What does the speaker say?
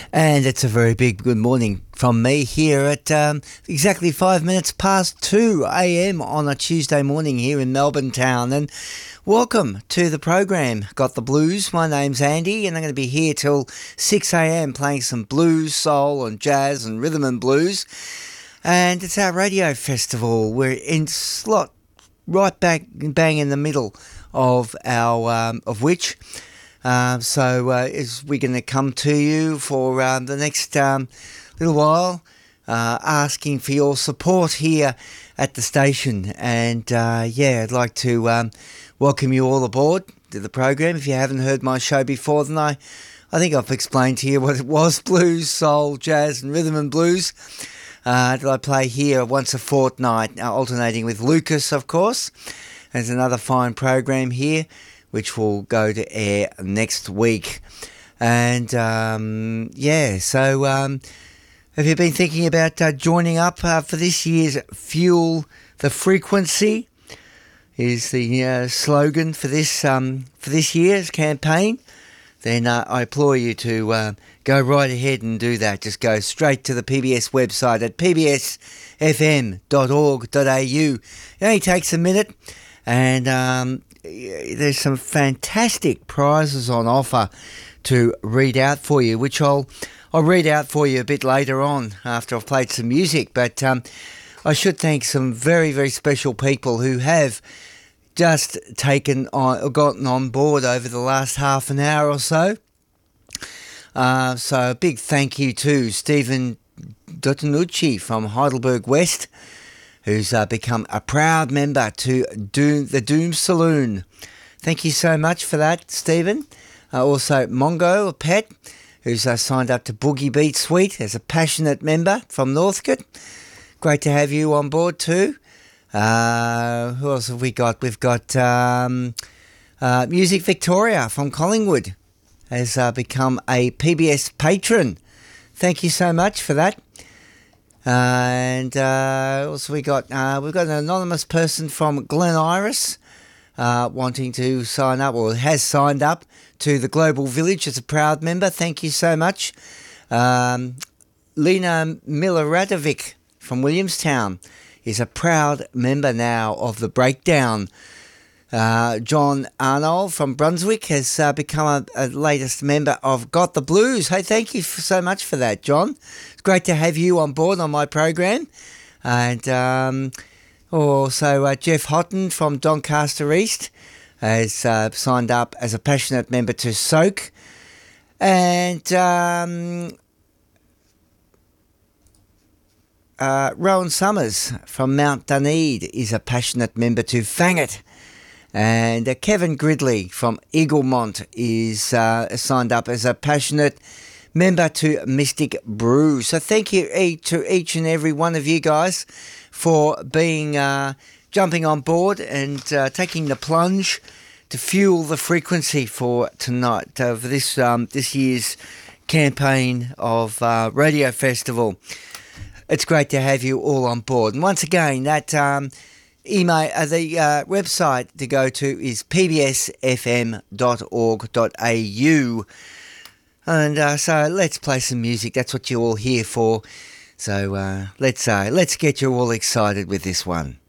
And it's a very big good morning from me here at exactly 5 minutes past 2 a.m. on a Tuesday morning here in Melbourne town. And welcome to the program, Got the Blues. My name's Andy and I'm going to be here till 6 a.m. playing some blues, soul and jazz and rhythm and blues. And it's our radio festival. We're in slot right back bang in the middle of our of which. We're going to come to you for the next little while, asking for your support here at the station. And I'd like to welcome you all aboard to the program. If you haven't heard my show before, then I think I've explained to you what it was: blues, soul, jazz, and rhythm and blues. That I play here once a fortnight, alternating with Lucas, of course. There's another fine program here, which will go to air next week. And, have you been thinking about joining up for this year's Fuel the Frequency? Is the slogan for this year's campaign. Then I implore you to go right ahead and do that. Just go straight to the PBS website at pbsfm.org.au. It only takes a minute, and there's some fantastic prizes on offer to read out for you, which I'll read out for you a bit later on after I've played some music. But I should thank some very, very special people who have just gotten on board over the last half an hour or so. So a big thank you to Stephen Dotanucci from Heidelberg West, who's become a proud member to the Doom Saloon. Thank you so much for that, Stephen. Also, Mongo, a pet, who's signed up to Boogie Beat Suite as a passionate member from Northcote. Great to have you on board too. Who else have we got? We've got Music Victoria from Collingwood has become a PBS patron. Thank you so much for that. And also we've got an anonymous person from Glen Iris wanting to sign up, or has signed up to the Global Village as a proud member. Thank you so much. Lena Miloratovic from Williamstown is a proud member now of the Breakdown. John Arnold from Brunswick has become a latest member of Got the Blues. Hey, thank you so much for that, John. It's great to have you on board on my program. And also Jeff Houghton from Doncaster East has signed up as a passionate member to Soak. And Rowan Summers from Mount Dunedin is a passionate member to Fang It. And Kevin Gridley from Eaglemont is signed up as a passionate member to Mystic Brew. So thank you to each and every one of you guys for being jumping on board and taking the plunge to fuel the frequency for tonight, for this year's campaign of Radio Festival. It's great to have you all on board. And once again, that the website to go to is pbsfm.org.au. And so let's play some music. That's what you're all here for. So let's get you all excited with this one.